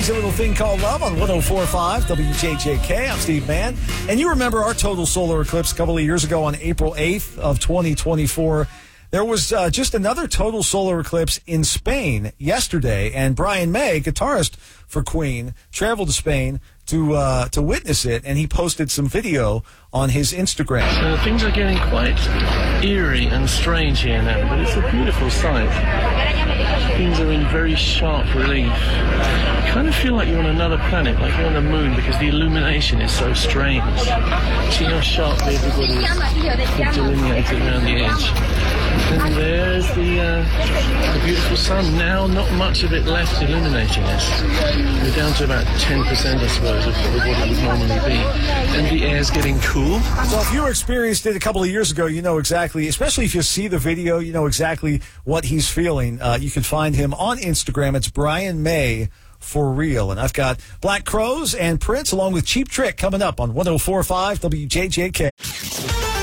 Crazy Little Thing Called Love on 104.5 WJJK. I'm Steve Mann. And you remember our total solar eclipse a couple of years ago on April 8th of 2024. There was just another total solar eclipse in Spain yesterday, and Brian May, guitarist for Queen, traveled to Spain to witness it, and he posted some video on his Instagram. So things are getting quite eerie and strange here now, but it's a beautiful sight. Things are in very sharp relief. You kind of feel like you're on another planet, like you're on the moon, because the illumination is so strange. See how sharply everybody is delineated around the edge. And there's the beautiful sun. Now not much of it left illuminating us. We're down to about 10%, I suppose, of what it would normally be. And the air's getting cool. So if you experienced it a couple of years ago, you know exactly, especially if you see the video, you know exactly what he's feeling. You can find him on Instagram. It's Brian May for real. And I've got Black Crowes and Prince along with Cheap Trick coming up on 104.5 WJJK.